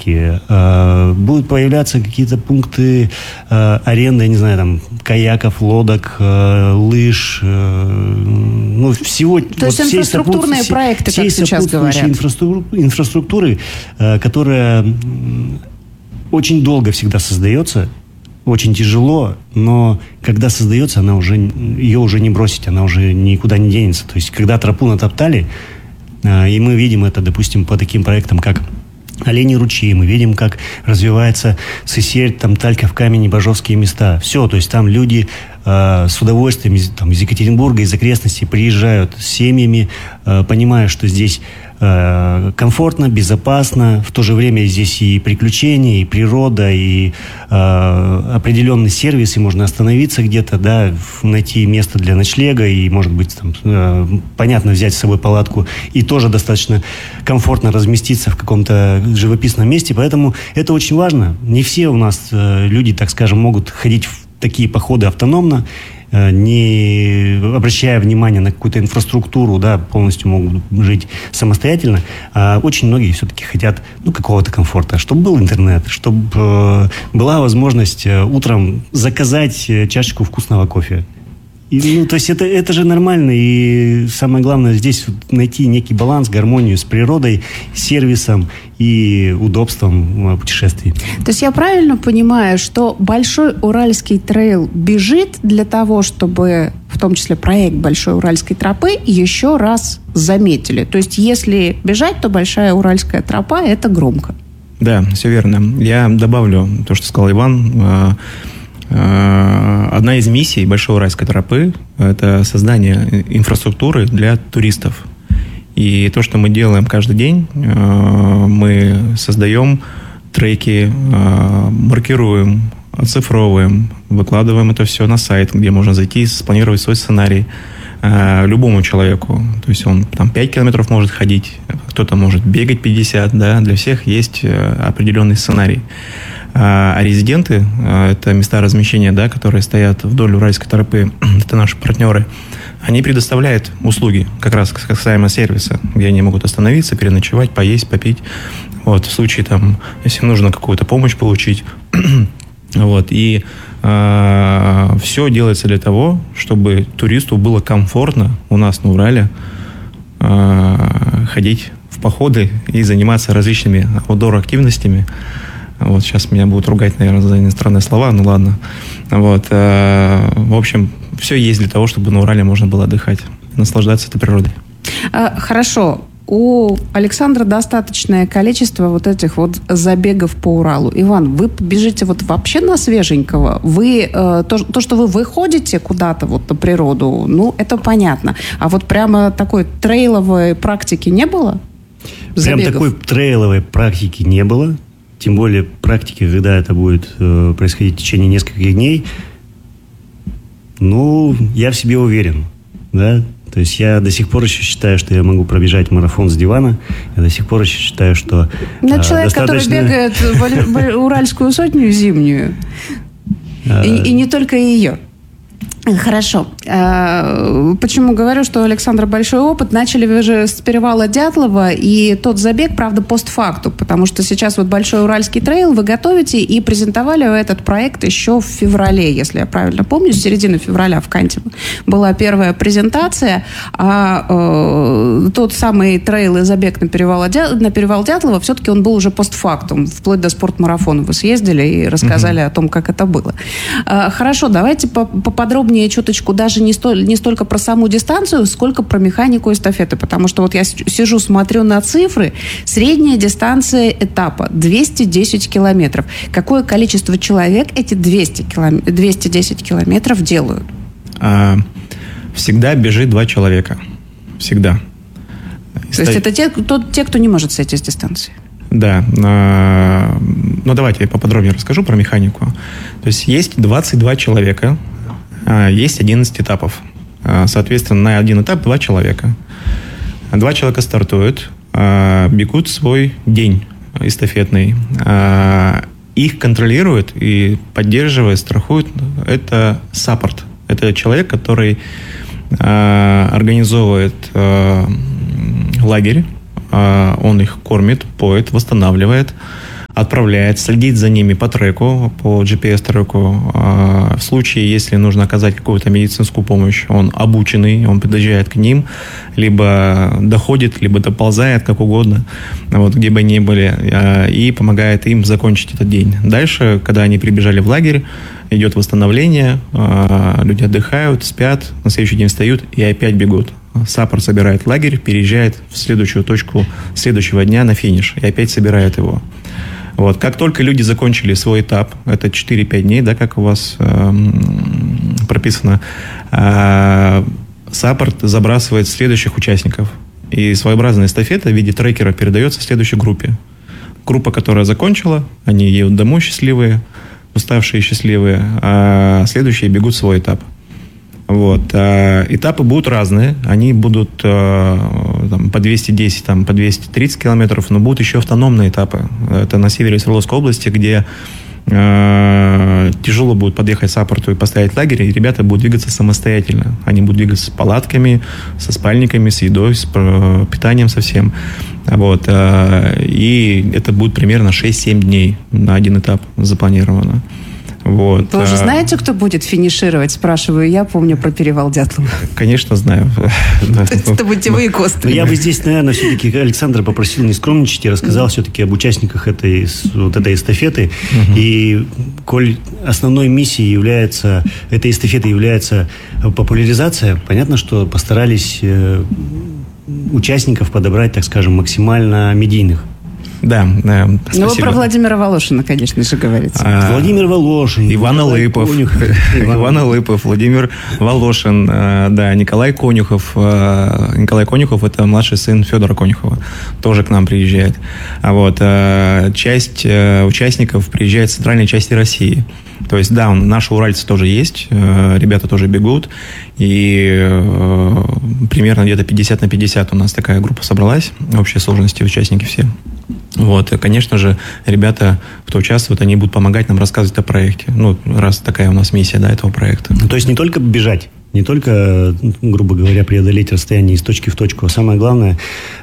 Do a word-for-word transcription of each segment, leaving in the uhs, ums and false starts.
парки, э, будут появляться какие-то пункты э, аренды, я не знаю, там, каяков, лодок, э, лыж, э, ну, всего... То вот есть инфраструктурные все, проекты, все, как сейчас говорят. Инфраструктуры, инфраструктуры э, которая очень долго всегда создается, очень тяжело, но когда создается, она уже, ее уже не бросить, она уже никуда не денется. То есть, когда тропу натоптали, и мы видим это, допустим, по таким проектам, как Оленьи ручьи, мы видим, как развивается Сысерь, там, Тальков, Камень, Бажовские места. Все, то есть там люди э, с удовольствием из, там, из Екатеринбурга, из окрестностей приезжают с семьями, э, понимая, что здесь э, комфортно, безопасно, в то же время здесь и приключения, и природа, и э, определенный сервис, и можно остановиться где-то, да, найти место для ночлега, и, может быть, там, э, понятно, взять с собой палатку, и тоже достаточно комфортно разместиться в каком-то живописном месте, поэтому это очень важно. Не все у нас э, люди, так скажем, могут ходить в такие походы автономно, э, не обращая внимания на какую-то инфраструктуру, да, полностью могут жить самостоятельно. А очень многие все-таки хотят, ну, какого-то комфорта, чтобы был интернет, чтобы э, была возможность э, утром заказать э, чашечку вкусного кофе. И, ну, то есть это, это же нормально, и самое главное здесь найти некий баланс, гармонию с природой, сервисом и удобством путешествий. То есть я правильно понимаю, что Большой Уральский трейл бежит для того, чтобы, в том числе проект Большой Уральской тропы, еще раз заметили? То есть если бежать, то Большая Уральская тропа – это громко. Да, все верно. Я добавлю то, что сказал Иван. Одна из миссий Большой Уральской тропы – это создание инфраструктуры для туристов. И то, что мы делаем каждый день, мы создаем треки, маркируем, оцифровываем, выкладываем это все на сайт, где можно зайти и спланировать свой сценарий любому человеку. То есть он там пять километров может ходить, кто-то может бегать пятьдесят, да, для всех есть определенный сценарий. А резиденты, это места размещения, да, которые стоят вдоль Уральской тропы, это наши партнеры, они предоставляют услуги, как раз касаемо сервиса, где они могут остановиться, переночевать, поесть, попить. Вот, в случае, там, если нужно какую-то помощь получить. Вот, и э, все делается для того, чтобы туристу было комфортно у нас на Урале э, ходить в походы и заниматься различными аутдор-активностями. Вот сейчас меня будут ругать, наверное, за иностранные слова, ну ладно. Вот, э, в общем, все есть для того, чтобы на Урале можно было отдыхать, наслаждаться этой природой. Хорошо. У Александра достаточное количество вот этих вот забегов по Уралу. Иван, вы бежите вот вообще на свеженького? Вы, э, то, то, что вы выходите куда-то вот на природу, ну, это понятно. А вот прямо такой трейловой практики не было? Прям Забегов? такой трейловой практики не было. Тем более практики, когда это будет э, происходить в течение нескольких дней. Ну, я в себе уверен, да. То есть я до сих пор еще считаю, что я могу пробежать марафон с дивана. Я до сих пор еще считаю, что... Но э, человек, достаточно... который бегает Уральскую сотню зимнюю. И, и не только ее. Хорошо. Почему говорю, что у Александра большой опыт? Начали вы же с перевала Дятлова, и тот забег, правда, постфактум, потому что сейчас вот Большой Уральский трейл вы готовите, и презентовали вы этот проект еще в феврале, если я правильно помню, с середины февраля в Канте была первая презентация, а э, тот самый трейл и забег на перевал, на перевал Дятлова, все-таки он был уже постфактум, вплоть до спортмарафона вы съездили и рассказали mm-hmm. о том, как это было. Хорошо, давайте поподробнее чуточку даже не, столь, не столько про саму дистанцию, сколько про механику эстафеты, потому что вот я сижу, смотрю на цифры, средняя дистанция этапа двести десять километров. Какое количество человек эти двести килом... двести десять километров делают? А, всегда бежит два человека. Всегда. То есть это те кто, те, кто не может сойти с дистанции? Да. А, ну, давайте я поподробнее расскажу про механику. То есть есть двадцать два человека, есть одиннадцать этапов. Соответственно, на один этап два человека. Два человека стартуют, бегут свой день эстафетный. Их контролирует и поддерживает, страхует. Это саппорт. Это человек, который организовывает лагерь. Он их кормит, поет, восстанавливает. отправляет, следит за ними по треку, по джи пи эс-треку. В случае, если нужно оказать какую-то медицинскую помощь, он обученный, он подъезжает к ним, либо доходит, либо доползает, как угодно, вот, где бы они были, и помогает им закончить этот день. Дальше, когда они прибежали в лагерь, идет восстановление, люди отдыхают, спят, на следующий день встают и опять бегут. Саппорт собирает лагерь, переезжает в следующую точку следующего дня на финиш и опять собирает его. Вот. Как только люди закончили свой этап, это четыре-пять дней, да, как у вас э, прописано, э, саппорт забрасывает следующих участников. И своеобразная эстафета в виде трекера передается следующей группе. Группа, которая закончила, они едут домой счастливые, уставшие счастливые, а следующие бегут свой этап. Вот. А этапы будут разные, они будут там, по двести десять, там, по двести тридцать километров, но будут еще автономные этапы. Это на севере Свердловской области, где э, тяжело будет подъехать саппорту и поставить лагерь, и ребята будут двигаться самостоятельно. Они будут двигаться с палатками, со спальниками, с едой, с питанием совсем. Вот. И это будет примерно шесть-семь дней на один этап запланировано. Вот. Вы уже знаете, кто будет финишировать? Спрашиваю, я помню про перевал Дятлова. Конечно, знаю. Это будете вы и Костя. Я бы здесь, наверное, все-таки Александра попросил не скромничать и рассказал все-таки об участниках этой, вот этой эстафеты. И коль основной миссией является, этой эстафеты является популяризация, понятно, что постарались участников подобрать, так скажем, максимально медийных. Да, да. Ну, вы про Владимира Волошина, конечно же, говорите. А, Владимир Волошин. Иван Алыпов. Иван Алыпов, Владимир Волошин, да, Николай Конюхов. Николай Конюхов – это младший сын Федора Конюхова. Тоже к нам приезжает. А вот часть участников приезжает с центральной части России. То есть, да, наши уральцы тоже есть, ребята тоже бегут, и примерно где-то пятьдесят на пятьдесят у нас такая группа собралась, в общей сложности участники все. Вот, и, конечно же, ребята, кто участвует, они будут помогать нам рассказывать о проекте. Ну, раз такая у нас миссия, да, этого проекта. То есть не только бежать, не только, грубо говоря, преодолеть расстояние из точки в точку, а самое главное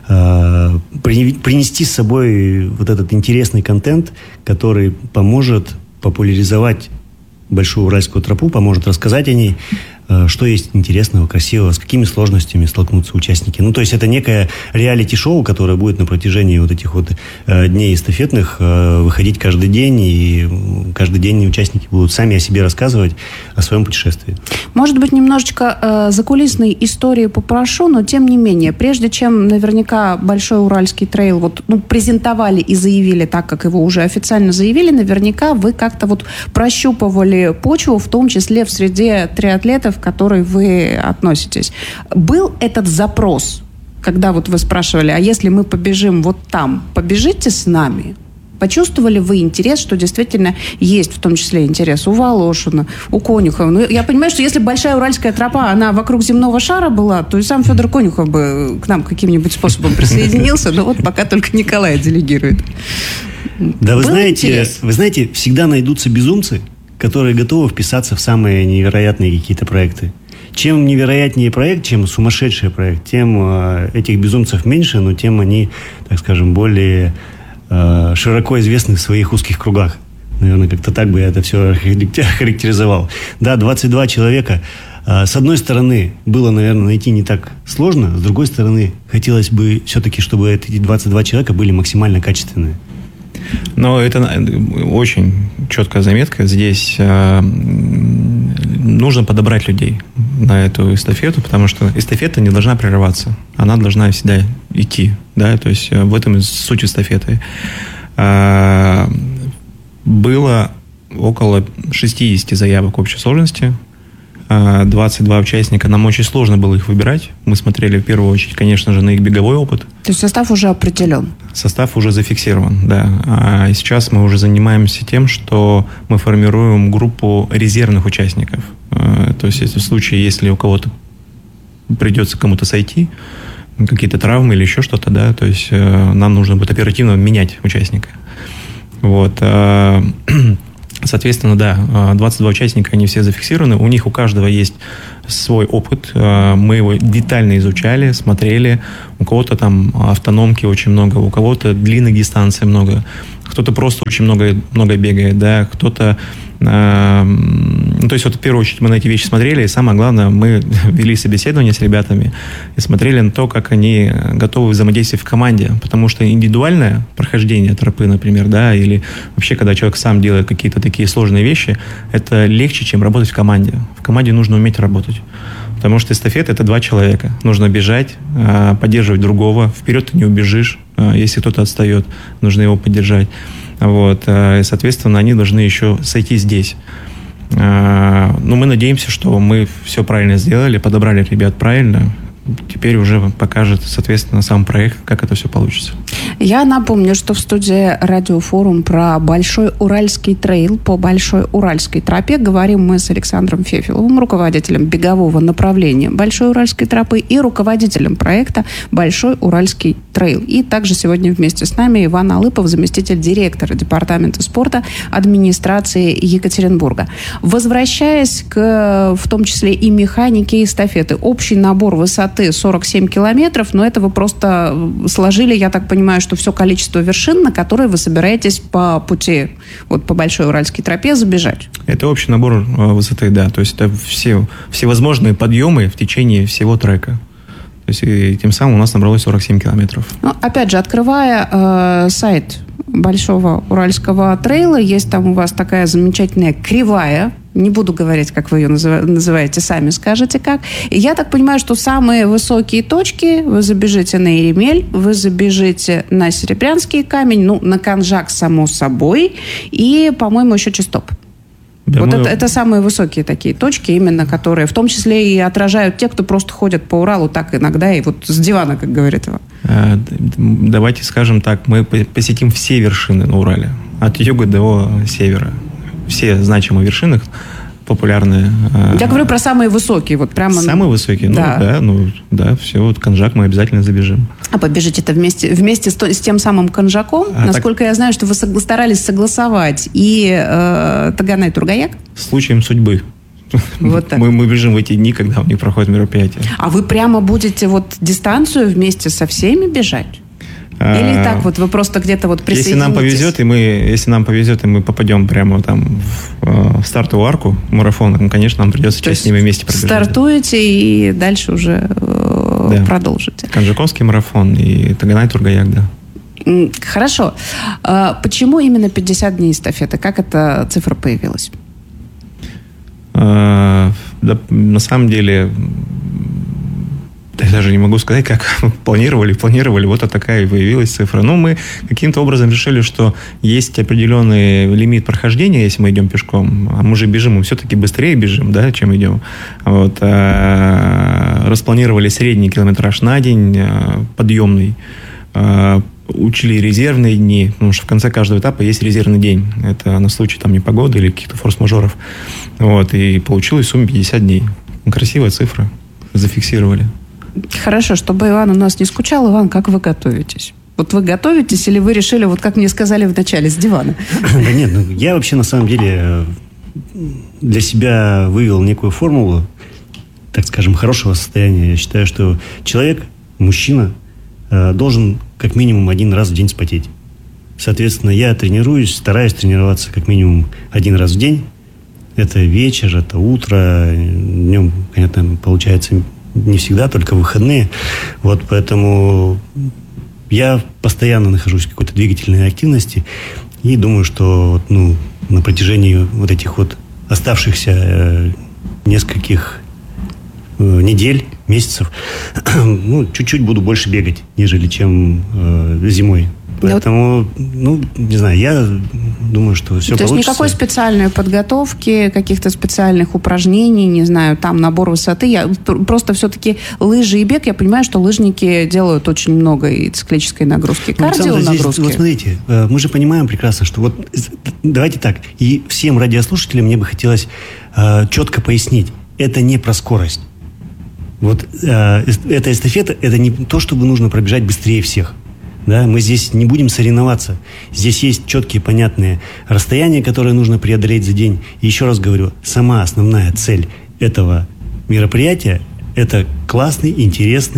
э, принести с собой вот этот интересный контент, который поможет популяризовать Большую Уральскую тропу, поможет рассказать о ней, что есть интересного, красивого, с какими сложностями столкнутся участники. Ну, то есть это некое реалити-шоу, которое будет на протяжении вот этих вот э, дней эстафетных э, выходить каждый день, и каждый день участники будут сами о себе рассказывать, о своем путешествии. Может быть, немножечко э, закулисной истории попрошу, но тем не менее, прежде чем наверняка Большой Уральский трейл вот, ну, презентовали и заявили так, как его уже официально заявили, наверняка вы как-то вот прощупывали почву, в том числе в среде триатлетов, к которой вы относитесь. Был этот запрос, когда вот вы спрашивали, а если мы побежим вот там, побежите с нами? Почувствовали вы интерес, что действительно есть в том числе интерес у Волошина, у Конюхова? Ну, я понимаю, что если Большая Уральская тропа, она вокруг земного шара была, то и сам Федор Конюхов бы к нам каким-нибудь способом присоединился, но вот пока только Николай делегирует. Да, вы знаете, вы знаете, всегда найдутся безумцы, которые готовы вписаться в самые невероятные какие-то проекты. Чем невероятнее проект, чем сумасшедший проект, тем э, этих безумцев меньше, но тем они, так скажем, более э, широко известны в своих узких кругах. Наверное, как-то так бы я это все характеризовал. Да, двадцать два человека. Э, с одной стороны, было, наверное, найти не так сложно. С другой стороны, хотелось бы все-таки, чтобы эти двадцать два человека были максимально качественные. Но это очень четкая заметка. Здесь э, нужно подобрать людей на эту эстафету, потому что эстафета не должна прерываться. Она должна всегда идти. Да? То есть в этом суть эстафеты. Э, было около шестьдесят заявок общей сложности. двадцать два участника. Нам очень сложно было их выбирать. Мы смотрели в первую очередь, конечно же, на их беговой опыт. То есть состав уже определен? Состав уже зафиксирован, да. А сейчас мы уже занимаемся тем, что мы формируем группу резервных участников. То есть в случае, если у кого-то придется кому-то сойти, какие-то травмы или еще что-то, да, то есть нам нужно будет оперативно менять участника. Вот. Соответственно, да, двадцать два участника, они все зафиксированы, у них у каждого есть свой опыт, мы его детально изучали, смотрели, у кого-то там автономки очень много, у кого-то длинных дистанций много, кто-то просто очень много, много бегает, да, кто-то... Э, ну, то есть, вот в первую очередь мы на эти вещи смотрели, и самое главное, мы вели собеседование с ребятами и смотрели на то, как они готовы взаимодействовать в команде, потому что индивидуальное прохождение тропы, например, да, или вообще, когда человек сам делает какие-то такие сложные вещи, это легче, чем работать в команде. В команде нужно уметь работать. Потому что эстафета – это два человека. Нужно бежать, поддерживать другого. Вперед ты не убежишь. Если кто-то отстает, нужно его поддержать. Вот. И, соответственно, они должны еще сойти здесь. Но мы надеемся, что мы все правильно сделали, подобрали ребят правильно. Теперь уже покажет, соответственно, сам проект, как это все получится. Я напомню, что в студии радиофорум про Большой Уральский трейл по Большой Уральской тропе говорим мы с Александром Фефеловым, руководителем бегового направления Большой Уральской тропы и руководителем проекта Большой Уральский трейл. И также сегодня вместе с нами Иван Алыпов, заместитель директора департамента спорта администрации Екатеринбурга. Возвращаясь к, в том числе и механике эстафеты, общий набор высоты сорок семь километров, но это вы просто сложили, я так понимаю, что все количество вершин, на которые вы собираетесь по пути, вот по Большой Уральской тропе забежать. Это общий набор высоты, да, то есть это все, всевозможные подъемы в течение всего трека. То есть и тем самым у нас набралось сорок семь километров. Ну, опять же, открывая э, сайт Большого Уральского трейла, есть там у вас такая замечательная кривая. Не буду говорить, как вы ее называете, сами скажете как. И я так понимаю, что самые высокие точки, вы забежите на Иремель, вы забежите на Серебрянский камень, ну, на Конжак, само собой, и, по-моему, еще Чистоп. Да, вот мы... это, это самые высокие такие точки, именно которые, в том числе и отражают те, кто просто ходят по Уралу так иногда, и вот с дивана, как говорит его. А, давайте скажем так, мы посетим все вершины на Урале, от юга до севера. Все значимые вершины популярные. Я говорю про самые высокие, вот прямо. Самые высокие, ну да, да ну да, все, вот Конжак мы обязательно забежим. А побежите-то вместе, вместе с, с тем самым Конжаком, а насколько так... я знаю, что вы согла- старались согласовать и э, Таганай Тургаяк? Случаем судьбы. Вот так. Мы, мы бежим в эти дни, когда у них проходит мероприятие. А вы прямо будете вот дистанцию вместе со всеми бежать? Или так вот вы просто где-то вот присоединитесь? Если нам повезет, и мы, если нам повезет, и мы попадем прямо там в, в стартовую арку марафона, ну, конечно, нам придется часть с ними вместе пробежать. Стартуете и дальше уже да. продолжите. Конжаковский марафон и Таганай Тургаяк, да. Хорошо. Почему именно пятьдесят дней эстафеты? Как эта цифра появилась? Да, на самом деле... Я даже не могу сказать, как планировали, планировали, вот такая и появилась цифра. Но мы каким-то образом решили, что есть определенный лимит прохождения, если мы идем пешком, а мы же бежим, мы все-таки быстрее бежим, да, чем идем. Вот, а, распланировали средний километраж на день, подъемный, а, учли резервные дни, потому что в конце каждого этапа есть резервный день. Это на случай там непогоды или каких-то форс-мажоров. Вот, и получилась сумма пятьдесят дней. Красивая цифра, зафиксировали. Хорошо, чтобы Иван у нас не скучал. Иван, как вы готовитесь? Вот вы готовитесь или вы решили, вот как мне сказали в начале, с дивана? Да нет, ну, я вообще на самом деле для себя вывел некую формулу, так скажем, хорошего состояния. Я считаю, что человек, мужчина, должен как минимум один раз в день спотеть. Соответственно, я тренируюсь, стараюсь тренироваться как минимум один раз в день. Это вечер, это утро. Днем, понятно, получается... не всегда, только в выходные. Вот поэтому я постоянно нахожусь в какой-то двигательной активности и думаю, что ну, на протяжении вот этих вот оставшихся э, нескольких э, недель, месяцев, ну, чуть-чуть буду больше бегать, нежели чем э, зимой. Поэтому, ну, не знаю, я думаю, что все То получится. То есть никакой специальной подготовки, каких-то специальных упражнений, не знаю, там набор высоты. Я просто все-таки лыжи и бег, я понимаю, что лыжники делают очень много и циклической нагрузки, и кардионагрузки. Вот смотрите, мы же понимаем прекрасно, что вот давайте так, и всем радиослушателям мне бы хотелось э, четко пояснить, это не про скорость. Вот э, эта эстафета, это не то, чтобы нужно пробежать быстрее всех. Да, мы здесь не будем соревноваться. Здесь есть четкие, понятные расстояния, которые нужно преодолеть за день. И еще раз говорю, сама основная цель этого мероприятия – это классный, интересный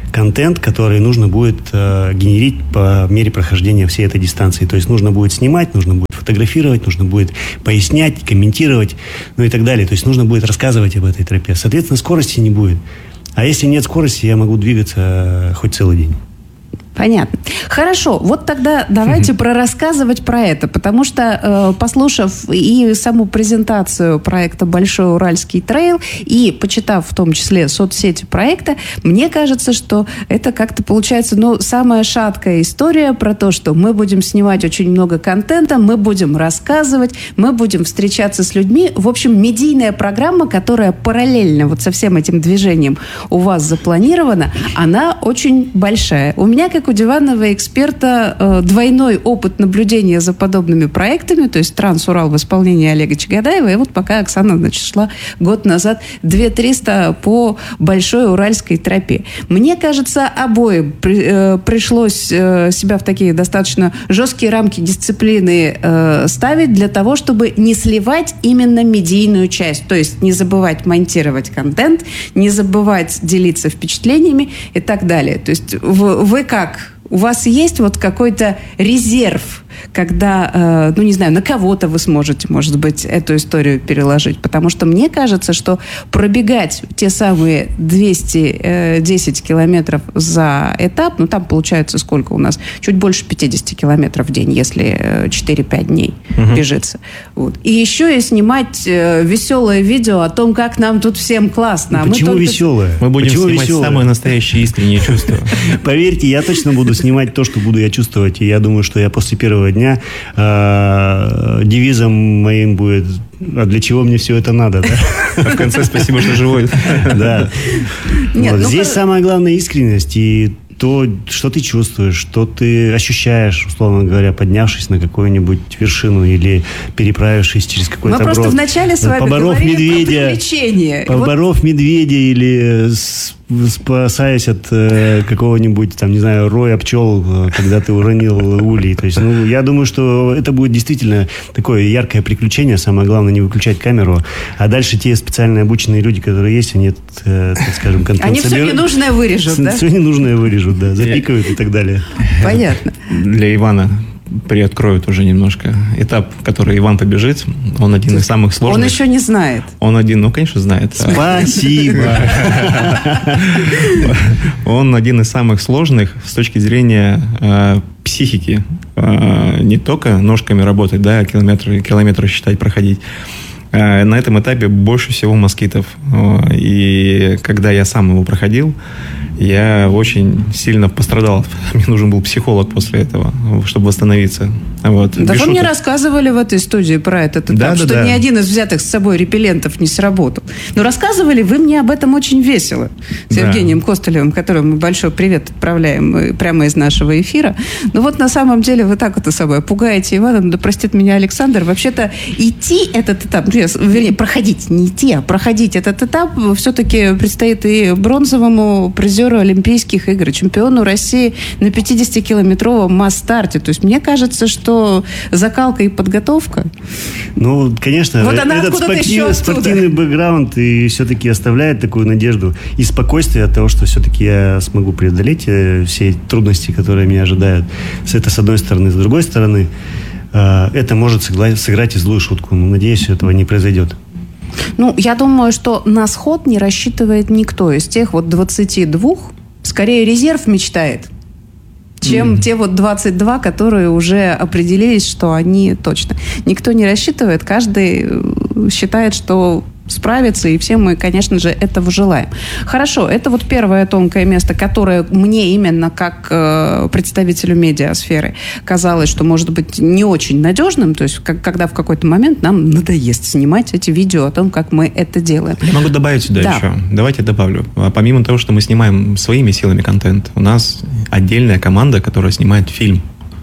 контент, который нужно будет э, генерить по мере прохождения всей этой дистанции. То есть нужно будет снимать, нужно будет фотографировать, нужно будет пояснять, комментировать, ну и так далее. То есть нужно будет рассказывать об этой тропе. Соответственно, скорости не будет. А если нет скорости, я могу двигаться хоть целый день. Понятно. Хорошо, вот тогда давайте mm-hmm. прорассказывать про это, потому что, э, послушав и саму презентацию проекта «Большой Уральский трейл» и почитав в том числе соцсети проекта, мне кажется, что это как-то получается, ну, самая шаткая история про то, что мы будем снимать очень много контента, мы будем рассказывать, мы будем встречаться с людьми. В общем, медийная программа, которая параллельно вот со всем этим движением у вас запланирована, она очень большая. У меня, как у диванного эксперта, э, двойной опыт наблюдения за подобными проектами, то есть «Транс-Урал» в исполнении Олега Чагадаева, и вот пока Оксана, значит, шла год назад две тысячи триста по Большой Уральской тропе. Мне кажется, обоим при, э, пришлось э, себя в такие достаточно жесткие рамки дисциплины э, ставить для того, чтобы не сливать именно медийную часть, то есть не забывать монтировать контент, не забывать делиться впечатлениями и так далее. То есть вы, вы как? У вас есть вот какой-то резерв, когда, э, ну, не знаю, на кого-то вы сможете, может быть, эту историю переложить? Потому что мне кажется, что пробегать те самые двести десять километров за этап, ну, там получается сколько у нас? Чуть больше пятьдесят километров в день, если четыре-пять дней угу. бежится. Вот. И еще и снимать э, веселое видео о том, как нам тут всем классно. А почему мы только... веселое? Мы будем Почему снимать веселое? Самые настоящие искренние чувства. Поверьте, я точно буду снимать то, что буду я чувствовать. И я думаю, что я после первого дня э, девизом моим будет: а для чего мне все это надо? Да? А в конце спасибо, что живой. Да. Здесь самая главная искренность и то, что ты чувствуешь, что ты ощущаешь, условно говоря, поднявшись на какую-нибудь вершину или переправившись через какой-то брод. Мы просто вначале с вами поборов говорили медведя, про приключения. поборов вот... медведя или спасаясь от э, какого-нибудь, там, не знаю, роя пчел, э, когда ты уронил улей. То есть, ну, я думаю, что это будет действительно такое яркое приключение. Самое главное, не выключать камеру. А дальше те специально обученные люди, которые есть, они, э, так скажем, контент Они соберут. все ненужное вырежут, да? Все ненужное вырежут, да. Запикают и так далее. Понятно. Для Ивана приоткроют уже немножко. Этап, который Иван побежит, он один из самых сложных. Он еще не знает. Он один, ну, конечно, знает. Спасибо. Он один из самых сложных с точки зрения э, психики. Э, не только ножками работать, да, километры, километры считать, проходить. Э, на этом этапе больше всего москитов. Э, и когда я сам его проходил, я очень сильно пострадал. Мне нужен был психолог после этого, чтобы восстановиться. Вот. Да вы мне рассказывали в этой студии про этот этап, да, что да, ни да. один из взятых с собой репеллентов не сработал. Но рассказывали вы мне об этом очень весело. С да. Евгением Костылевым, которому мы большой привет отправляем прямо из нашего эфира. Но вот на самом деле вы так это собой пугаете Ивана, да простит меня Александр. Вообще-то идти этот этап, ну, вернее, проходить, не идти, а проходить этот этап все-таки предстоит и бронзовому призеру Олимпийских игр, чемпиону России на пятидесятикилометровом масс-старте. То есть мне кажется, что закалка и подготовка... Ну, конечно, вот этот спортивный, спортивный бэкграунд и все-таки оставляет такую надежду и спокойствие от того, что все-таки я смогу преодолеть все трудности, которые меня ожидают. Это с одной стороны. С другой стороны, это может сыграть и злую шутку. Но, надеюсь, этого не произойдет. Ну, я думаю, что на сход не рассчитывает никто из тех вот двадцати двух. Скорее, резерв мечтает, чем mm. те вот двадцать два, которые уже определились, что они точно. Никто не рассчитывает, каждый считает, что справиться, и все мы, конечно же, этого желаем. Хорошо, это вот первое тонкое место, которое мне именно как э, представителю медиасферы казалось, что может быть не очень надежным, то есть как, когда в какой-то момент нам надоест снимать эти видео о том, как мы это делаем. Я могу добавить сюда да. еще. Давайте добавлю. Помимо того, что мы снимаем своими силами контент, у нас отдельная команда, которая снимает фильм.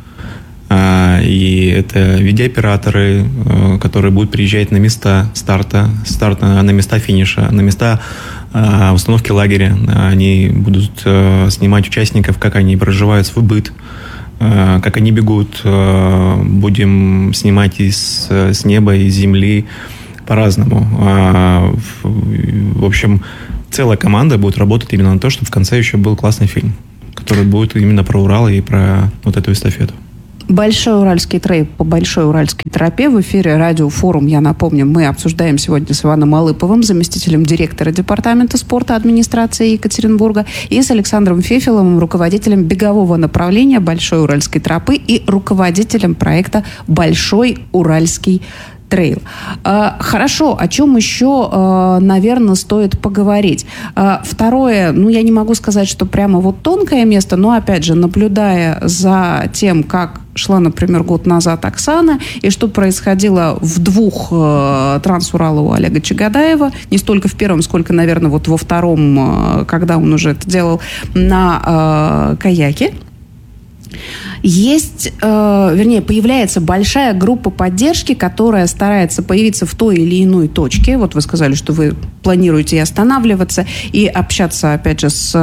И это видеооператоры, которые будут приезжать на места старта, старта, на места финиша, на места установки лагеря. Они будут снимать участников, как они проживают свой быт, как они бегут. Будем снимать из, с неба, из земли по-разному. В общем, целая команда будет работать именно на то, чтобы в конце еще был классный фильм, который будет именно про Урал и про вот эту эстафету. Большой Уральский трейл по Большой Уральской тропе. В эфире радиофорум, я напомню, мы обсуждаем сегодня с Иваном Алыповым, заместителем директора департамента спорта администрации Екатеринбурга, и с Александром Фефеловым, руководителем бегового направления Большой Уральской тропы и руководителем проекта «Большой Уральский трейл». Хорошо, о чем еще, наверное, стоит поговорить? Второе, ну, я не могу сказать, что прямо вот тонкое место, но, опять же, наблюдая за тем, как шла, например, год назад Оксана, и что происходило в двух э, Транс-Урала у Олега Чагадаева, не столько в первом, сколько, наверное, вот во втором, э, когда он уже это делал на э, каяке. Есть, э, вернее, появляется большая группа поддержки, которая старается появиться в той или иной точке. Вот вы сказали, что вы планируете и останавливаться, и общаться, опять же, с,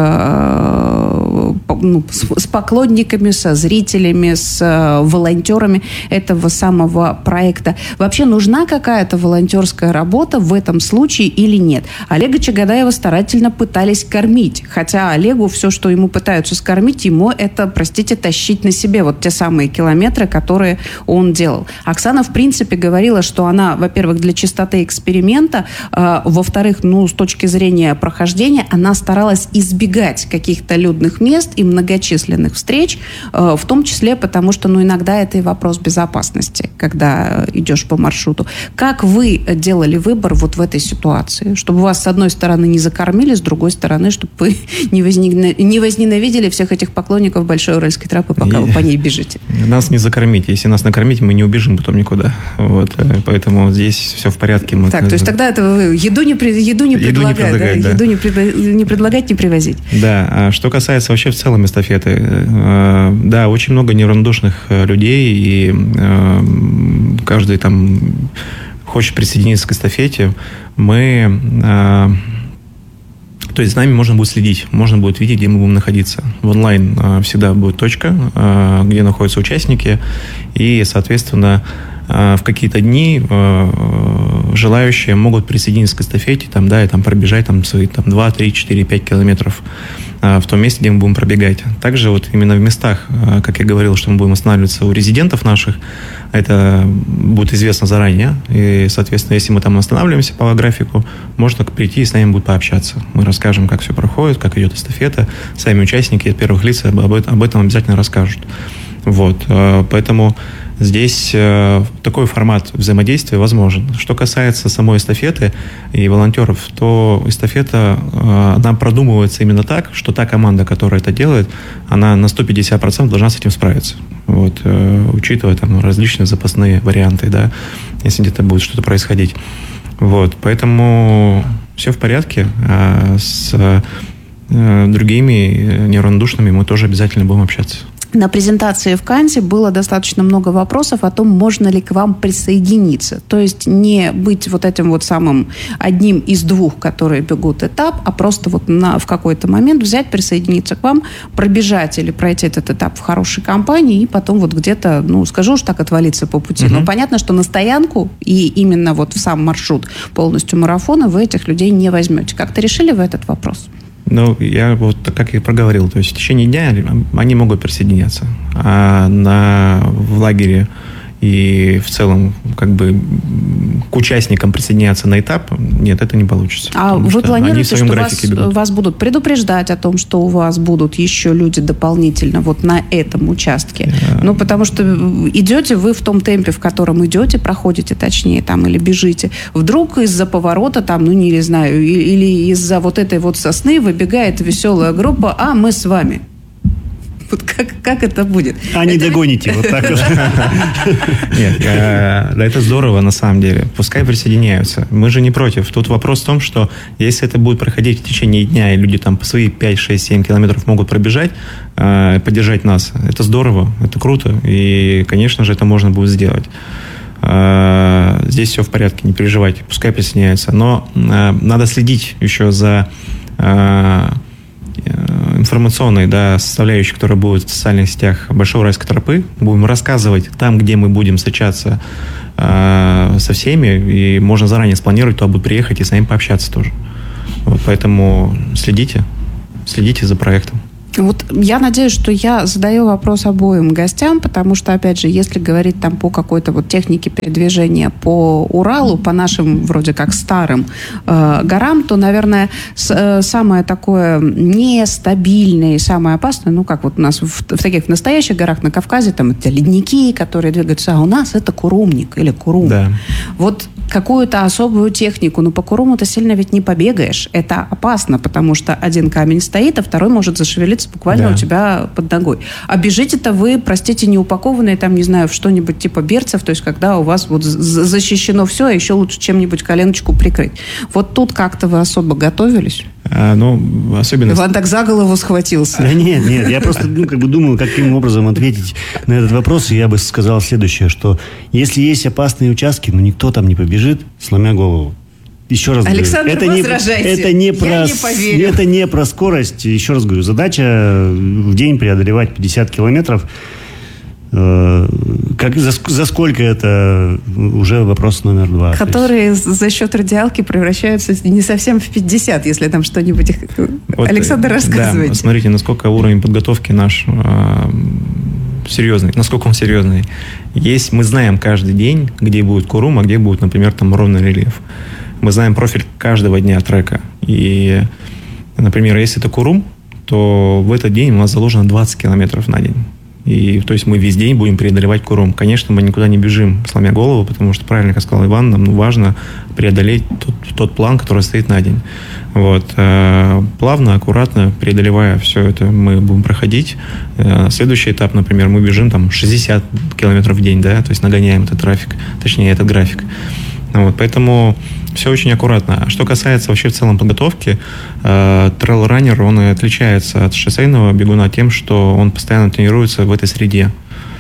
э, ну, с, с поклонниками, со зрителями, с э, волонтерами этого самого проекта. Вообще нужна какая-то волонтерская работа в этом случае или нет? Олега Чагадаева старательно пытались кормить, хотя Олегу все, что ему пытаются скормить, ему это, простите, тащить на себе вот те самые километры, которые он делал. Оксана, в принципе, говорила, что она, во-первых, для чистоты эксперимента, э, во-вторых, ну, с точки зрения прохождения, она старалась избегать каких-то людных мест и многочисленных встреч, э, в том числе потому, что, ну, иногда это и вопрос безопасности, когда идешь по маршруту. Как вы делали выбор вот в этой ситуации? Чтобы вас, с одной стороны, не закормили, с другой стороны, чтобы вы не, возник... не возненавидели всех этих поклонников Большой Уральской тропы, пока и... вы по ней бежите? Нас не закормить. Если нас накормить, мы не убежим потом никуда. Вот. Поэтому здесь все в порядке. Мы... Так, то есть тогда это вы еду не, при... еду не еду предлагать, не предлагать, да? да. Еду не, пред... не предлагать, не привозить. Да. А что касается вообще в целом эстафеты, да, очень много неравнодушных людей, и каждый там хочет присоединиться к эстафете. Мы... То есть с нами можно будет следить, можно будет видеть, где мы будем находиться. В онлайн э, всегда будет точка, э, где находятся участники, и, соответственно, э, в какие-то дни э, желающие могут присоединиться к эстафете, там, да, и там пробежать там, свои там, два, три, четыре, пять километров э, в том месте, где мы будем пробегать. Также вот именно в местах, э, как я говорил, что мы будем останавливаться у резидентов наших, это будет известно заранее, и, соответственно, если мы там останавливаемся по графику, можно прийти и с нами будет пообщаться. Мы расскажем, как все проходит, как идет эстафета. Сами участники от первых лиц об этом, об этом обязательно расскажут. Вот. Поэтому здесь такой формат взаимодействия возможен. Что касается самой эстафеты и волонтеров, то эстафета, она продумывается именно так, что та команда, которая это делает, она на сто пятьдесят процентов должна с этим справиться. Вот, учитывая там различные запасные варианты, да, если где-то будет что-то происходить. Вот, поэтому все в порядке. А с другими неравнодушными мы тоже обязательно будем общаться. На презентации в Канзе было достаточно много вопросов о том, можно ли к вам присоединиться. То есть не быть вот этим вот самым одним из двух, которые бегут этап, а просто вот на, в какой-то момент взять, присоединиться к вам, пробежать или пройти этот этап в хорошей компании и потом вот где-то, ну, скажу уж так, отвалиться по пути. Uh-huh. Но понятно, что на стоянку и именно вот в сам маршрут полностью марафона вы этих людей не возьмете. Как-то решили вы этот вопрос? Ну, я вот как я проговорил, то есть в течение дня они могут присоединяться, а на, в лагере и в целом как бы к участникам присоединяться на этап, нет, это не получится. А вы планируете, что вас, вас будут предупреждать о том, что у вас будут еще люди дополнительно вот на этом участке? Yeah. Ну, потому что идете вы в том темпе, в котором идете, проходите, точнее, там, или бежите. Вдруг из-за поворота, там, ну, не знаю, или из-за вот этой вот сосны выбегает веселая группа, а мы с вами. Вот как, как это будет? А не догоните, вот так вот. Нет, да это здорово на самом деле. Пускай присоединяются. Мы же не против. Тут вопрос в том, что если это будет проходить в течение дня, и люди там по свои пять, шесть, семь километров могут пробежать, поддержать нас, это здорово, это круто. И, конечно же, это можно будет сделать. Здесь все в порядке, не переживайте. Пускай присоединяются. Но надо следить еще за информационной, да, составляющей, которая будет в социальных сетях Большой Уральской тропы. Будем рассказывать там, где мы будем встречаться э, со всеми, и можно заранее спланировать, туда будут приехать и с нами пообщаться тоже. Вот, поэтому следите, следите за проектом. Вот я надеюсь, что я задаю вопрос обоим гостям, потому что, опять же, если говорить там по какой-то вот технике передвижения по Уралу, по нашим вроде как старым э, горам, то, наверное, с, э, самое такое нестабильное и самое опасное, ну, как вот у нас в, в таких настоящих горах на Кавказе, там это ледники, которые двигаются, а у нас это Курумник или Курум. Да. Вот какую-то особую технику, ну, по Куруму-то сильно ведь не побегаешь. Это опасно, потому что один камень стоит, а второй может зашевелиться буквально да. у тебя под ногой. А бежите-то вы, простите, не упакованные, там, не знаю, в что-нибудь типа берцев, то есть когда у вас вот защищено все, а еще лучше чем-нибудь коленочку прикрыть. Вот тут как-то вы особо готовились? А, ну, особенно... Иван так за голову схватился. Да нет, нет, я просто ну, как бы думаю, каким образом ответить на этот вопрос, и я бы сказал следующее, что если есть опасные участки, ну, никто там не побежит, сломя голову. Еще раз Александр, говорю, это возражайте. Не, это, не про, не поверю. это не про скорость. Еще раз говорю, задача в день преодолевать пятьдесят километров. Э, как, за, за сколько это уже вопрос номер два. Которые есть... за счет радиалки превращаются не совсем в пятьдесят, если там что-нибудь... Вот, Александр, рассказывайте. Да, смотрите, насколько уровень подготовки наш э, серьезный, насколько он серьезный. Есть, мы знаем каждый день, где будет Курум, а где будет, например, там ровный рельеф. Мы знаем профиль каждого дня трека. И, например, если это Курум, то в этот день у нас заложено двадцать километров на день. И, то есть мы весь день будем преодолевать Курум. Конечно, мы никуда не бежим, сломя голову, потому что, правильно, как сказал Иван, нам важно преодолеть тот, тот план, который стоит на день. Вот. Плавно, аккуратно, преодолевая все это, мы будем проходить. Следующий этап, например, мы бежим там шестьдесят километров в день, да, то есть нагоняем этот трафик, точнее, этот график. Вот, поэтому все очень аккуратно. Что касается вообще в целом подготовки, э, трейл-раннер, он и отличается от шоссейного бегуна тем, что он постоянно тренируется в этой среде.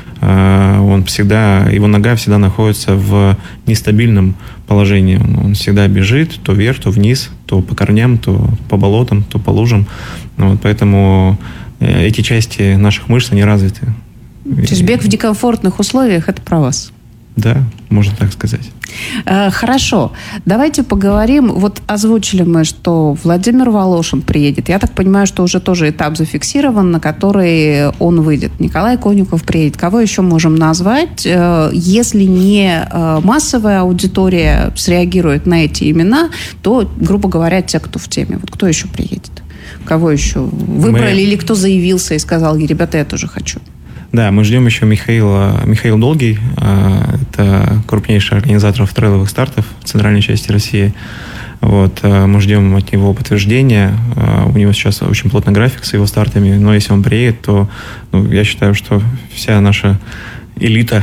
Э, он всегда, его нога всегда находится в нестабильном положении. Он, он всегда бежит то вверх, то вниз, то по корням, то по болотам, то по лужам. Вот, поэтому э, эти части наших мышц, они развиты. То есть бег в некомфортных условиях – это про вас? Да, можно так сказать. Хорошо. Давайте поговорим. Вот озвучили мы, что Владимир Волошин приедет. Я так понимаю, что уже тоже этап зафиксирован, на который он выйдет. Николай Конюхов приедет. Кого еще можем назвать? Если не массовая аудитория среагирует на эти имена, то, грубо говоря, те, кто в теме. Вот кто еще приедет? Кого еще выбрали? Мы... Или кто заявился и сказал, ребята, я тоже хочу? Да, мы ждем еще Михаила, Михаил Долгий, это крупнейший организатор трейловых стартов в центральной части России. Вот, мы ждем от него подтверждения. У него сейчас очень плотный график с его стартами, но если он приедет, то ну, я считаю, что вся наша элита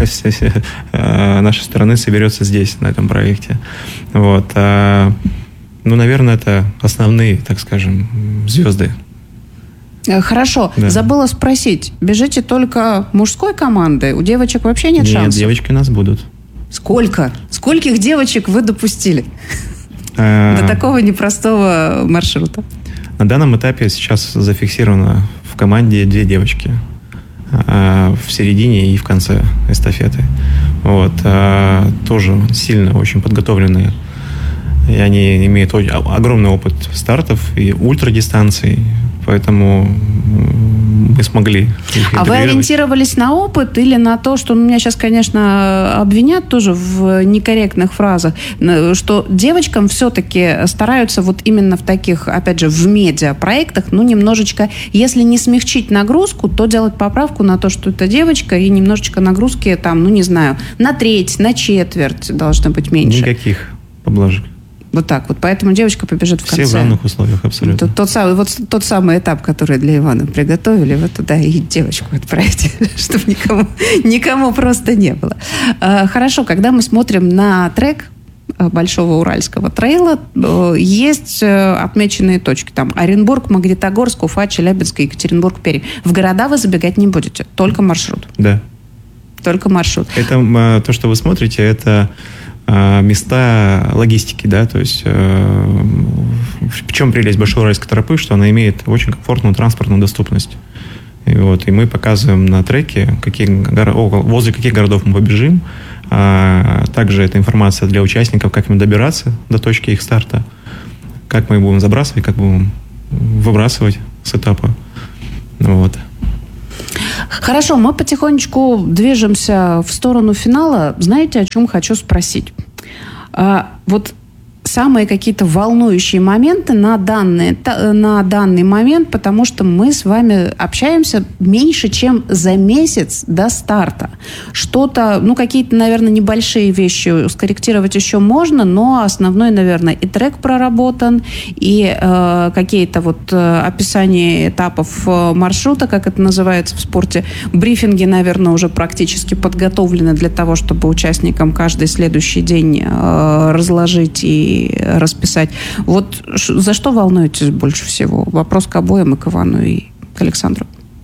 нашей страны соберется здесь, на этом проекте. Вот. Ну, наверное, это основные, так скажем, звезды. Хорошо. Да. Забыла спросить. Бежите только мужской команды? У девочек вообще нет, нет шансов? Нет, девочки у нас будут. Сколько? Скольких девочек вы допустили до такого непростого маршрута? На данном этапе сейчас зафиксировано в команде две девочки. В середине и в конце эстафеты. Вот. Тоже сильно очень подготовленные. И они имеют огромный опыт стартов и ультрадистанций. Поэтому мы смогли. А вы ориентировались на опыт или на то, что ну, меня сейчас, конечно, обвинят тоже в некорректных фразах, что девочкам все-таки стараются вот именно в таких, опять же, в медиапроектах, ну, немножечко, если не смягчить нагрузку, то делать поправку на то, что это девочка, и немножечко нагрузки там, ну, не знаю, на треть, на четверть должно быть меньше. Никаких поблажек. Вот так вот. Поэтому девочка побежит в конце. Все в равных условиях, абсолютно. Тот, тот, самый, вот, тот самый этап, который для Ивана приготовили, вот туда и девочку отправить, чтобы никому, никому просто не было. Хорошо, когда мы смотрим на трек Большого Уральского трейла, есть отмеченные точки. Там Оренбург, Магнитогорск, Уфа, Челябинск, Екатеринбург, Пермь. В города вы забегать не будете, только маршрут. Да. Только маршрут. Это то, что вы смотрите, это места логистики, да, то есть э, в чем прелесть Большой Уральской тропы, что она имеет очень комфортную транспортную доступность. И, вот, и мы показываем на треке, какие, возле каких городов мы побежим. А также эта информация для участников, как им добираться до точки их старта. как мы будем забрасывать, как будем выбрасывать с этапа. Вот. Хорошо, мы потихонечку движемся в сторону финала. Знаете, о чем хочу спросить? А, вот самые какие-то волнующие моменты на данный, на данный момент, потому что мы с вами общаемся меньше, чем за месяц до старта. Что-то, ну, какие-то, наверное, небольшие вещи скорректировать еще можно, но основной, наверное, и трек проработан, и э, какие-то вот э, описания этапов маршрута, как это называется в спорте, брифинги, наверное, уже практически подготовлены для того, чтобы участникам каждый следующий день э, разложить и расписать. Вот за что волнуетесь больше всего? Вопрос к обоим, и к Ивану, и к Александру.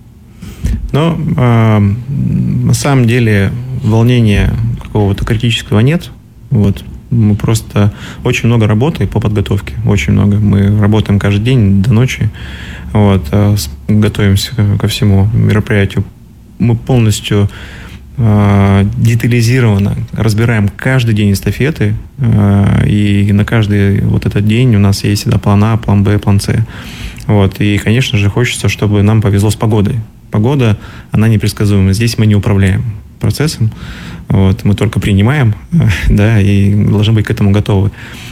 Ну, э, на самом деле волнения какого-то критического нет. Вот. Мы просто очень много работы по подготовке. Очень много. Мы работаем каждый день до ночи. Вот. Готовимся ко всему мероприятию. Мы полностью детализированно разбираем каждый день эстафеты, и на каждый вот этот день у нас есть всегда план А, план Б, план С. Вот. И, конечно же, хочется, чтобы нам повезло с погодой. Погода, она непредсказуема. Здесь мы не управляем процессом. Вот. Мы только принимаем, да, и должны быть к этому готовы.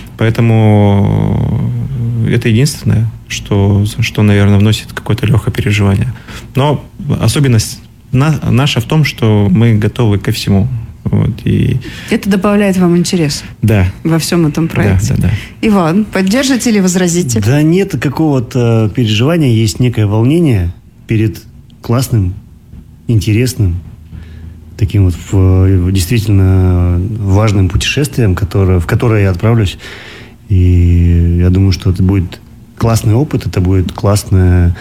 Поэтому это единственное, что, что, наверное, вносит какое-то легкое переживание. Но особенность наша в том, что мы готовы ко всему. Вот, и... Это добавляет вам интерес, да, во всем этом проекте. Да, да, да. Иван, поддержите или возразите? Да нет какого-то переживания, есть некое волнение перед классным, интересным, таким вот в, действительно важным путешествием, которое, в которое я отправлюсь. И я думаю, что это будет классный опыт, это будет классное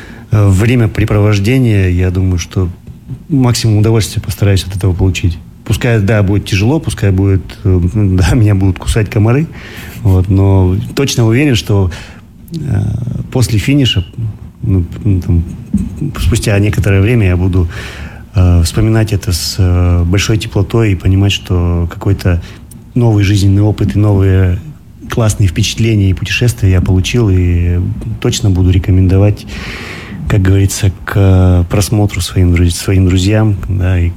времяпрепровождение. Я думаю, что максимум удовольствия постараюсь от этого получить. Пускай, да, будет тяжело, пускай будет, да, меня будут кусать комары, вот, но точно уверен, что э, после финиша, ну, там, спустя некоторое время я буду э, вспоминать это с э, большой теплотой и понимать, что какой-то новый жизненный опыт и новые классные впечатления и путешествия я получил, и точно буду рекомендовать, как говорится, к просмотру своим, своим друзьям, да, и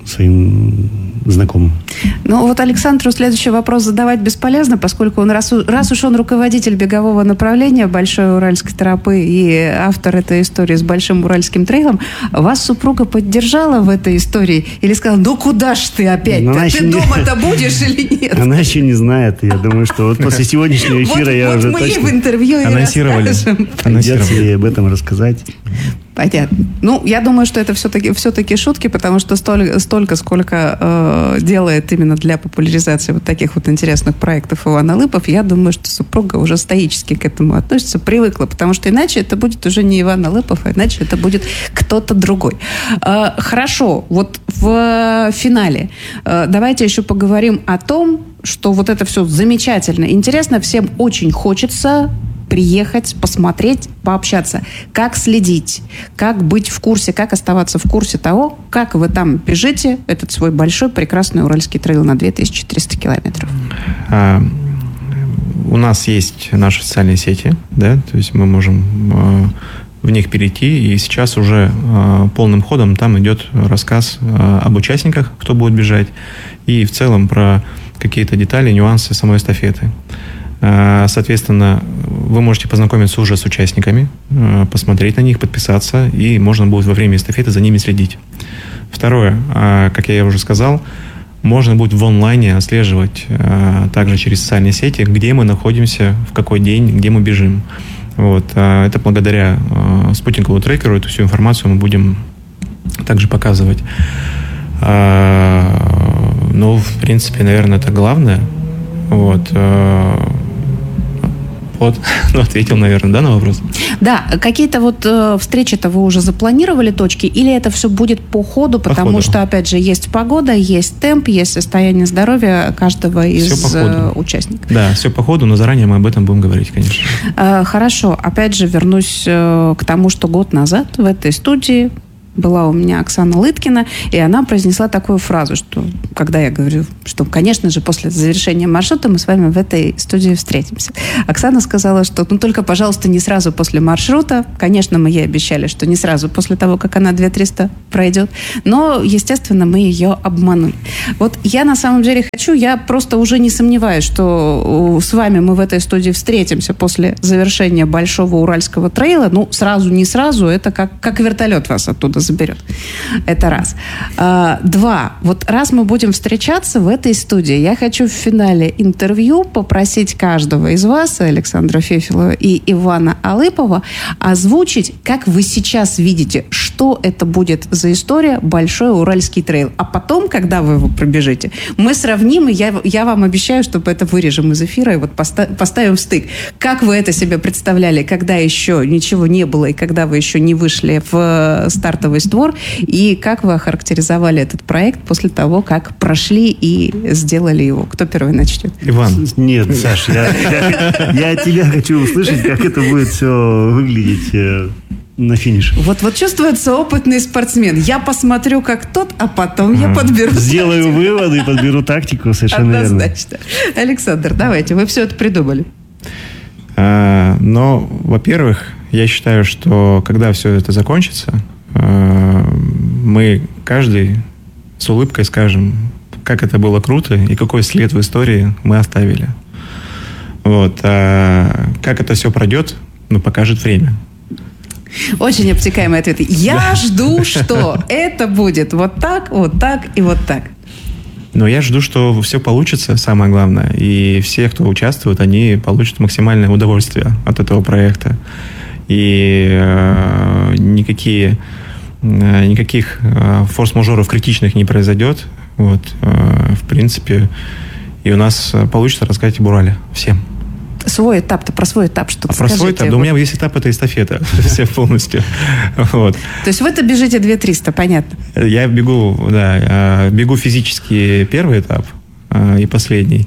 своим знакомым. Ну, вот Александру следующий вопрос задавать бесполезно, поскольку он, раз, раз уж он руководитель бегового направления Большой Уральской тропы и автор этой истории с Большим Уральским трейлом, вас супруга поддержала в этой истории? Или сказала, ну куда ж ты опять-то? Ты не... дома-то будешь или нет? Она еще не знает. Я думаю, что вот после сегодняшнего эфира я уже точно... Вот мы в интервью и расскажем. Придется ей об этом рассказать. Понятно. Ну, я думаю, что это все-таки, все-таки шутки, потому что столь, столько, сколько э, делает именно для популяризации вот таких вот интересных проектов Иван Алыпов, я думаю, что супруга уже стоически к этому относится, привыкла, потому что иначе это будет уже не Иван Алыпов, а иначе это будет кто-то другой. Э, хорошо, вот в финале э, давайте еще поговорим о том, что вот это все замечательно, интересно, всем очень хочется приехать, посмотреть, пообщаться. Как следить, как быть в курсе, как оставаться в курсе того, как вы там бежите этот свой большой, прекрасный Уральский трейл на две тысячи триста километров. А, у нас есть наши социальные сети, да, то есть мы можем а, в них перейти, и сейчас уже а, полным ходом там идет рассказ а, об участниках, кто будет бежать, и в целом про какие-то детали, нюансы самой эстафеты. Соответственно, вы можете познакомиться уже с участниками, посмотреть на них, подписаться, и можно будет во время эстафеты за ними следить. Второе, как я уже сказал, можно будет в онлайне отслеживать также через социальные сети, где мы находимся, в какой день, где мы бежим. Вот. Это благодаря спутниковому трекеру, эту всю информацию мы будем также показывать. Ну, в принципе, наверное, это главное. Вот. Вот, ну, ответил, наверное, да, на вопрос? Да, какие-то вот э, встречи-то вы уже запланировали, точки, или это все будет по ходу, потому по ходу. Что, опять же, есть погода, есть темп, есть состояние здоровья каждого из э, участников? Да, все по ходу, но заранее мы об этом будем говорить, конечно. Э, хорошо, опять же, вернусь э, к тому, что год назад в этой студии была у меня Оксана Лыткина, и она произнесла такую фразу, что когда я говорю, что, конечно же, после завершения маршрута мы с вами в этой студии встретимся. Оксана сказала, что ну только, пожалуйста, не сразу после маршрута. Конечно, мы ей обещали, что не сразу после того, как она две тысячи триста пройдет. Но, естественно, мы ее обманули. Вот я на самом деле хочу, я просто уже не сомневаюсь, что с вами мы в этой студии встретимся после завершения Большого Уральского трейла. Ну, сразу, не сразу, это как, как вертолет вас оттуда заберет. Это раз. А, два. Вот раз мы будем встречаться в этой студии, я хочу в финале интервью попросить каждого из вас, Александра Фефелова и Ивана Алыпова, озвучить, как вы сейчас видите, что это будет за история Большой Уральский трейл. А потом, когда вы его пробежите, мы сравним, и я, я вам обещаю, что это вырежем из эфира и вот поста- поставим в стык. Как вы это себе представляли, когда еще ничего не было, и когда вы еще не вышли в стартовый створ, и как вы охарактеризовали этот проект после того, как прошли и сделали его? Кто первый начнет? Иван. Нет, Саш, я, я, я от тебя хочу услышать, как это будет все выглядеть э, на финише. Вот, вот чувствуется опытный спортсмен. Я посмотрю, как тот, а потом я подберу Сделаю тактику. выводы и подберу тактику, совершенно Однозначно. верно. Александр, давайте, вы все это придумали. А, но, во-первых, я считаю, что когда все это закончится, мы каждый с улыбкой скажем, как это было круто и какой след в истории мы оставили. Вот. А как это все пройдет, ну, покажет время. Очень обтекаемые ответы. Я жду, что это будет вот так, вот так и вот так. Но я жду, что все получится, самое главное. И все, кто участвует, они получат максимальное удовольствие от этого проекта. И э, никакие, э, никаких э, форс-мажоров критичных не произойдет. Вот, э, в принципе, и у нас получится рассказать об Урале всем. Свой этап-то, про свой этап что-то А про свой этап? Да у меня есть этап, это эстафета. Все полностью. Вот. То есть вы-то бежите две тысячи триста, понятно. Я бегу, да, бегу физически первый этап и последний.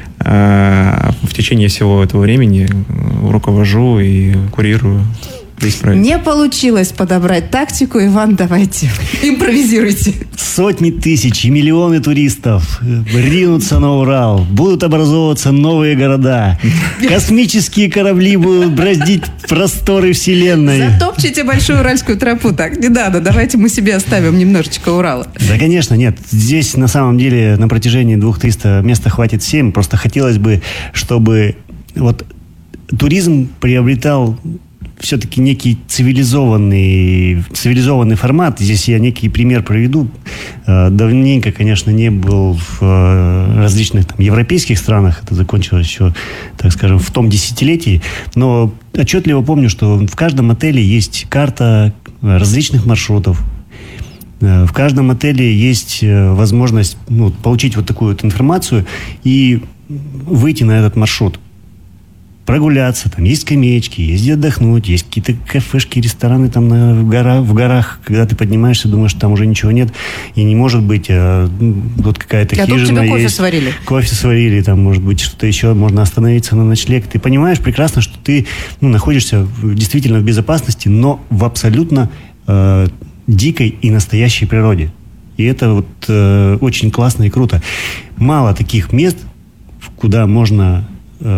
В течение всего этого времени руковожу и курирую весь проект. Не получилось подобрать тактику. Иван, давайте, импровизируйте. Сотни тысяч и миллионы туристов ринутся на Урал. Будут образовываться новые города. Космические корабли будут браздить просторы вселенной. Затопчите Большую Уральскую тропу. Так, не надо. Давайте мы себе оставим немножечко Урала. Да, конечно, нет. Здесь, на самом деле, на протяжении двух тысяч триста места хватит семь. Просто хотелось бы, чтобы вот туризм приобретал все-таки некий цивилизованный, цивилизованный формат. Здесь я некий пример приведу. Давненько, конечно, не был в различных там, европейских странах. Это закончилось еще, так скажем, в том десятилетии. Но отчетливо помню, что в каждом отеле есть карта различных маршрутов. В каждом отеле есть возможность ну, получить вот такую вот информацию и выйти на этот маршрут. Прогуляться, там есть скамеечки, есть где отдохнуть, есть какие-то кафешки, рестораны там на, в, горах, в горах, когда ты поднимаешься, думаешь, что там уже ничего нет, и не может быть, а, вот какая-то а хижина тут тебе кофе есть. сварили. Кофе сварили, там, может быть, что-то еще, можно остановиться на ночлег. Ты понимаешь прекрасно, что ты ну, находишься в, действительно в безопасности, но в абсолютно э, дикой и настоящей природе. И это вот э, очень классно и круто. Мало таких мест, куда можно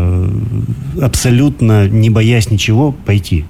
абсолютно не боясь ничего пойти.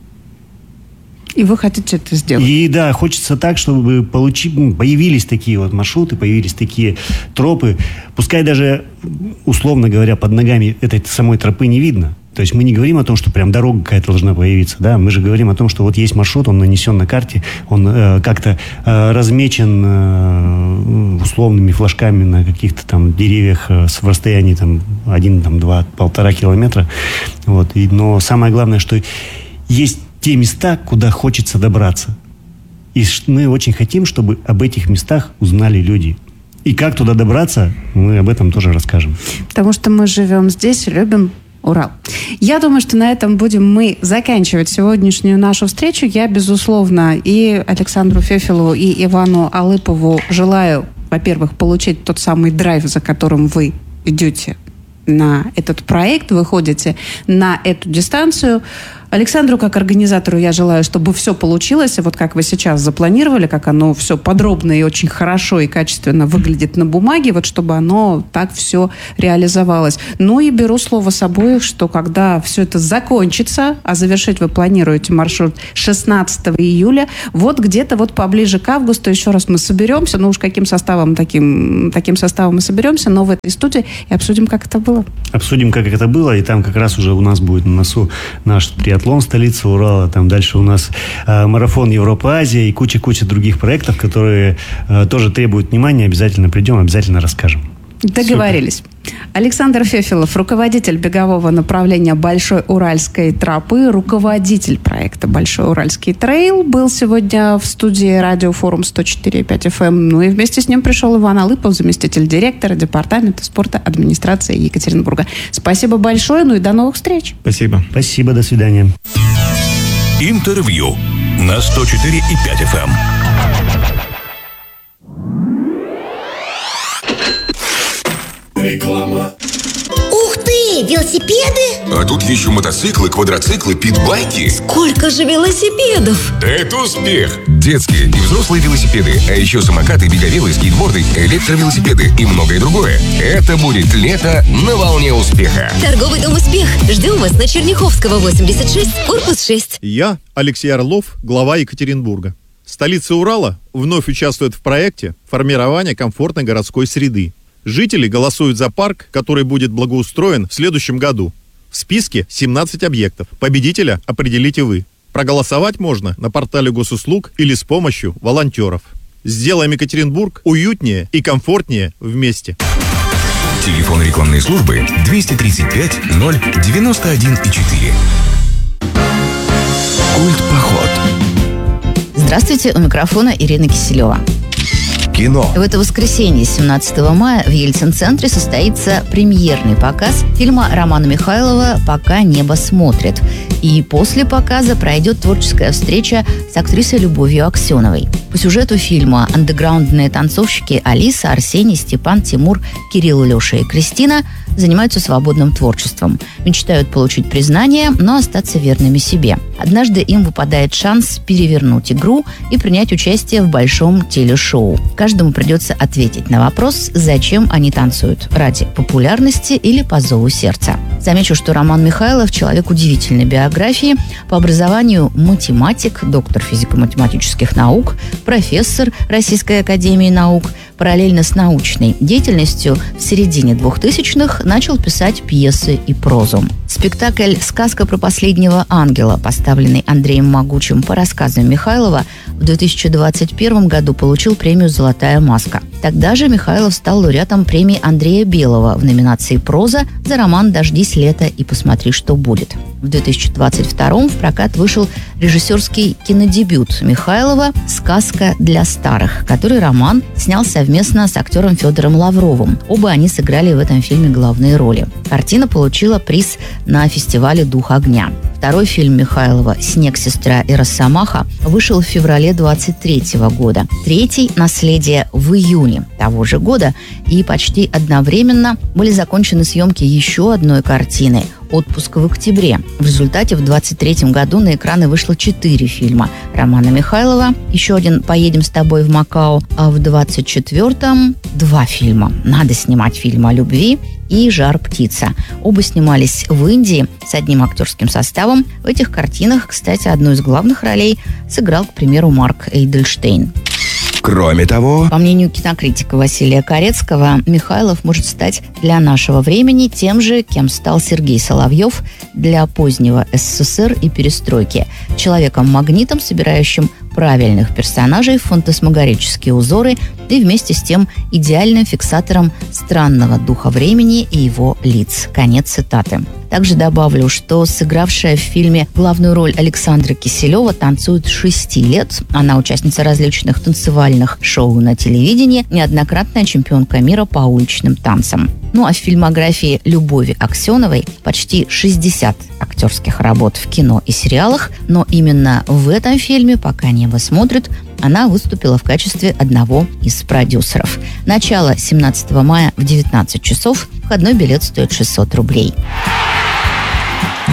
И вы хотите это сделать? И да, хочется так, чтобы получи, появились такие вот маршруты, появились такие тропы. Пускай даже, условно говоря, под ногами этой самой тропы не видно. То есть мы не говорим о том, что прям дорога какая-то должна появиться, да, мы же говорим о том, что вот есть маршрут, он нанесен на карте, он э, как-то э, размечен э, условными флажками на каких-то там деревьях э, в расстоянии там один, там, два, полтора километра. Вот. И, но самое главное, что есть те места, куда хочется добраться. И мы очень хотим, чтобы об этих местах узнали люди. И как туда добраться, мы об этом тоже расскажем. Потому что мы живем здесь и любим Урал. Я думаю, что на этом будем мы заканчивать сегодняшнюю нашу встречу. Я, безусловно, и Александру Фефелову, и Ивану Алыпову желаю, во-первых, получить тот самый драйв, за которым вы идете на этот проект, выходите на эту дистанцию. Александру, как организатору, я желаю, чтобы все получилось, и вот как вы сейчас запланировали, как оно все подробно и очень хорошо и качественно выглядит на бумаге, вот чтобы оно так все реализовалось. Ну и беру слово с обоих, что когда все это закончится, а завершить вы планируете маршрут шестнадцатого июля, вот где-то вот поближе к августу еще раз мы соберемся, ну уж каким составом, таким, таким составом мы соберемся, но в этой студии и обсудим, как это было. Обсудим, как это было, и там как раз уже у нас будет на носу наш триатлон «Столица Урала», там дальше у нас э, марафон Европа-Азия и куча-куча других проектов, которые э, тоже требуют внимания. Обязательно придем, обязательно расскажем. Договорились. Супер. Александр Фефелов, руководитель бегового направления Большой Уральской тропы, руководитель проекта Большой Уральский трейл, был сегодня в студии радиофорум сто четыре и пять эф эм. Ну и вместе с ним пришел Иван Алыпов, заместитель директора департамента спорта администрации Екатеринбурга. Спасибо большое, ну и до новых встреч. Спасибо. Спасибо, до свидания. Интервью на сто четыре и пять эф эм. Реклама. Ух ты, велосипеды? А тут еще мотоциклы, квадроциклы, питбайки. Сколько же велосипедов? Это успех! Детские и взрослые велосипеды, а еще самокаты, беговелы, скейтборды, электровелосипеды и многое другое. Это будет лето на волне успеха. Торговый дом «Успех». Ждем вас на Черняховского, восемьдесят шесть, корпус шесть. Я, Алексей Орлов, глава Екатеринбурга. Столица Урала вновь участвует в проекте формирования комфортной городской среды. Жители голосуют за парк, который будет благоустроен в следующем году. В списке семнадцать объектов. Победителя определите вы. Проголосовать можно на портале госуслуг или с помощью волонтеров. Сделаем Екатеринбург уютнее и комфортнее вместе. Телефон рекламной службы двести тридцать пять ноль девяносто один четыре. Культ-поход. Здравствуйте, у микрофона Ирина Киселева. Кино. В это воскресенье, семнадцатого мая, в Ельцин-центре состоится премьерный показ фильма Романа Михайлова «Пока небо смотрит». И после показа пройдет творческая встреча с актрисой Любовью Аксеновой. По сюжету фильма андеграундные танцовщики Алиса, Арсений, Степан, Тимур, Кирилл, Леша и Кристина занимаются свободным творчеством. Мечтают получить признание, но остаться верными себе. Однажды им выпадает шанс перевернуть игру и принять участие в большом телешоу. Каждому придется ответить на вопрос, зачем они танцуют – ради популярности или по зову сердца. Замечу, что Роман Михайлов – человек удивительной биографии. По образованию математик, доктор физико-математических наук, профессор Российской академии наук. Параллельно с научной деятельностью в середине двухтысячных начал писать пьесы и прозу. Спектакль «Сказка про последнего ангела», поставленный Андреем Могучим по рассказам Михайлова, в две тысячи двадцать первом году получил премию «Золотая маска». Тогда же Михайлов стал лауреатом премии Андрея Белого в номинации «Проза» за роман «Дождись лета и посмотри, что будет». В две тысячи двадцать втором в прокат вышел режиссерский кинодебют Михайлова «Сказка для старых», который роман снял совместно с актером Федором Лавровым. Оба они сыграли в этом фильме главные роли. Картина получила приз на фестивале «Дух огня». Второй фильм Михайлова «Снег, сестра и Росомаха» вышел в феврале двадцать третьего года. Третий «Наследие» в июне того же года. И почти одновременно были закончены съемки еще одной картины «Отпуск в октябре». В результате в двадцать третьем году на экраны вышло четыре фильма Романа Михайлова. Еще один «Поедем с тобой в Макао». А в двадцать четвертом два фильма «Надо снимать фильм о любви» и «Жар птица». Оба снимались в Индии с одним актерским составом. В этих картинах, кстати, одну из главных ролей сыграл, к примеру, Марк Эйдельштейн. Кроме того, по мнению кинокритика Василия Корецкого, Михайлов может стать для нашего времени тем же, кем стал Сергей Соловьев для позднего эс эс эс эр и перестройки. Человеком-магнитом, собирающим правильных персонажей в фантасмагорические узоры и вместе с тем идеальным фиксатором странного духа времени и его лиц. Конец цитаты. Также добавлю, что сыгравшая в фильме главную роль Александра Киселева танцует с шести лет. Она участница различных танцевальных шоу на телевидении, неоднократная чемпионка мира по уличным танцам. Ну а в фильмографии Любови Аксеновой почти шестьдесят актерских работ в кино и сериалах, но именно в этом фильме «Пока небо смотрит» она выступила в качестве одного из продюсеров. Начало семнадцатого мая в девятнадцать часов. Входной билет стоит шестьсот рублей.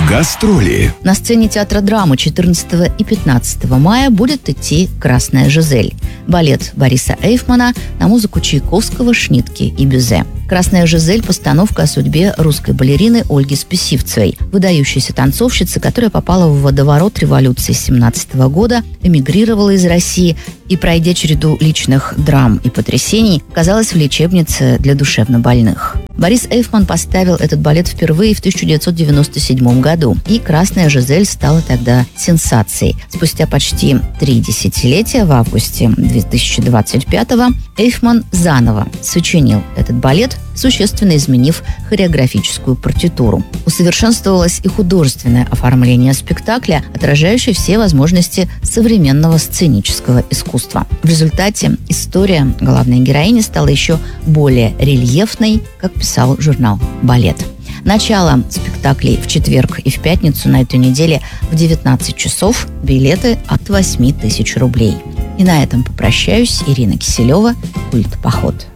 Гастроли. На сцене театра драмы четырнадцатого и пятнадцатого мая будет идти «Красная Жизель». Балет Бориса Эйфмана на музыку Чайковского, Шнитке и Бюзе. «Красная Жизель» – постановка о судьбе русской балерины Ольги Списивцевой, выдающейся танцовщицы, которая попала в водоворот революции семнадцатого года, эмигрировала из России и, пройдя череду личных драм и потрясений, оказалась в лечебнице для душевнобольных. Борис Эйфман поставил этот балет впервые в тысяча девятьсот девяносто седьмом году, и «Красная Жизель» стала тогда сенсацией. Спустя почти три десятилетия, в августе две тысячи двадцать пятого, Эйфман заново сочинил этот балет, существенно изменив хореографическую партитуру. Усовершенствовалось и художественное оформление спектакля, отражающее все возможности современного сценического искусства. В результате история главной героини стала еще более рельефной, как писал журнал «Балет». Начало спектаклей в четверг и в пятницу на этой неделе в девятнадцать часов. Билеты от восемь тысяч рублей. И на этом попрощаюсь. Ирина Киселева, «Культ Поход».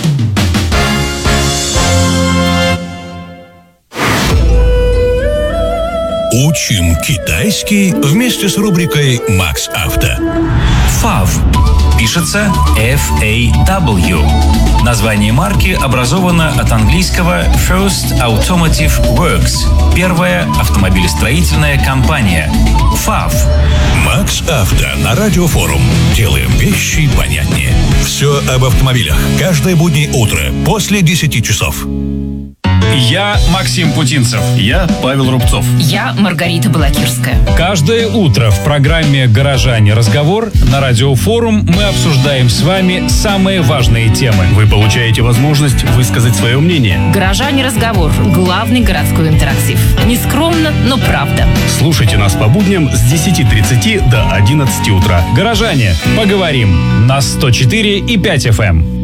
Учим китайский вместе с рубрикой «Макс Авто». фав. Пишется эф эй дабл ю. Название марки образовано от английского First Automotive Works. Первая автомобилестроительная компания. фав. Макс Авто на Радиофорум. Делаем вещи понятнее. Все об автомобилях. Каждое буднее утро после десяти часов. Я Максим Путинцев. Я Павел Рубцов. Я Маргарита Балакирская. Каждое утро в программе «Горожане. Разговор» на Радиофорум мы обсуждаем с вами самые важные темы. Вы получаете возможность высказать свое мнение. «Горожане. Разговор» – главный городской интерактив. Нескромно, но правда. Слушайте нас по будням с десяти тридцати до одиннадцати утра. «Горожане. Поговорим» на сто четыре и пять эф эм.